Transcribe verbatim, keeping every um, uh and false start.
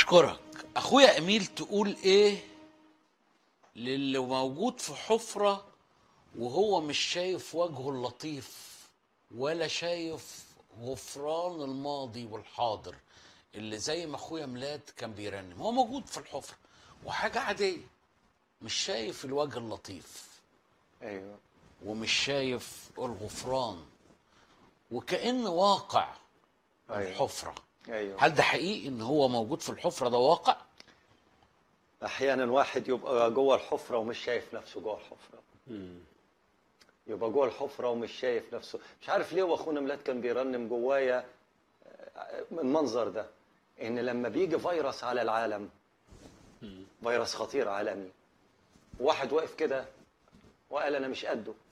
أشكرك. أخويا أميل، تقول إيه للي موجود في حفرة وهو مش شايف وجهه اللطيف ولا شايف غفران الماضي والحاضر، اللي زي ما أخويا ميلاد كان بيرنم، هو موجود في الحفرة وحاجة عادية، مش شايف الوجه اللطيف ايوه ومش شايف الغفران، وكأن واقع ايوه الحفرة. ايوه هل ده حقيقي ان هو موجود في الحفرة، ده واقع؟ احيانا واحد يبقى جوه الحفره ومش شايف نفسه جوه الحفره. يبقى جوه الحفره ومش شايف نفسه. مش عارف ليه واخونا ميلاد كان بيرنم جوايا المنظر ده، ان لما بيجي فيروس على العالم، فيروس خطير عالمي، واحد واقف كده وقال انا مش قده،